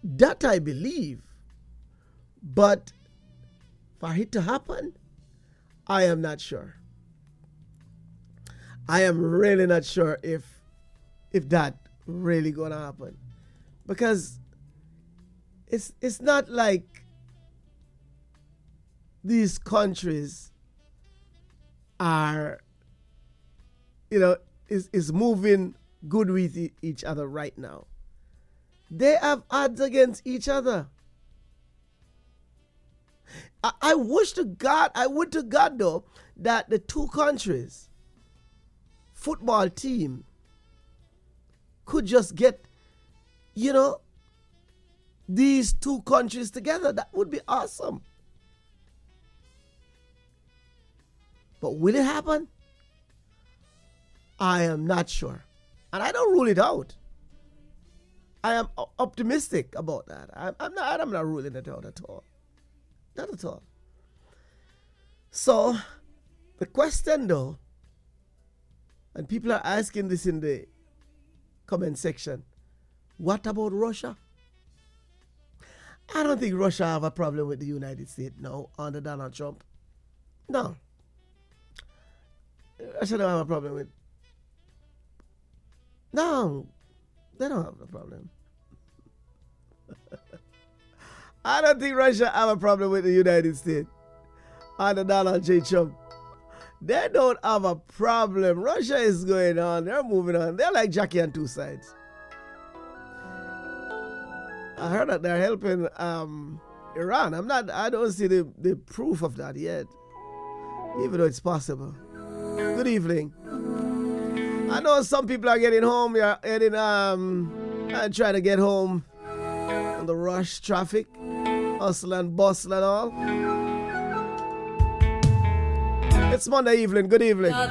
That I believe. But for it to happen, I am not sure. I am really not sure if that really gonna happen. Because it's not like these countries are, is moving good with each other right now. They have odds against each other. I would to God though, that the two countries football team could just get, these two countries together. That would be awesome. But will it happen? I am not sure. And I don't rule it out. I am optimistic about that. I'm not ruling it out at all. Not at all. So, the question though, and people are asking this in the comment section, what about Russia? I don't think Russia have a problem with the United States now under Donald Trump. No. Russia don't have a problem with. No, they don't have a problem. I don't think Russia have a problem with the United States under Donald J. Trump. They don't have a problem. Russia is going on. They're moving on. They're like Jackie on two sides. I heard that they're helping Iran. I don't see the proof of that yet. Even though it's possible. Good evening. I know some people are getting home. You're heading and trying to get home on the rush traffic, hustle and bustle and all. It's Monday evening. Good evening.